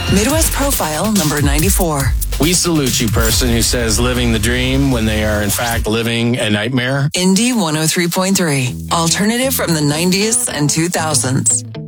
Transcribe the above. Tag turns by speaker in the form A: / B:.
A: Midwest Profile number 94.
B: We salute you, person who says living the dream when they are in fact living a nightmare.
A: Indie 103.3. Alternative from the 90s and 2000s.